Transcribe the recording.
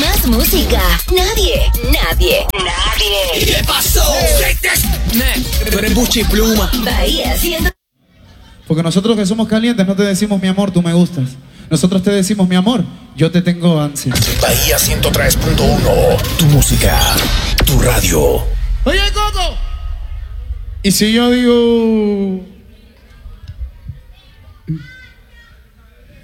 Más música. Nadie. ¿Qué pasó? Tú eres buchi pluma. Bahía 100. Porque nosotros que somos calientes no te decimos mi amor, tú me gustas. Nosotros te decimos mi amor, yo te tengo ansia. Bahía 103.1, tu música, tu radio. Oye, Coco. ¿Y si yo digo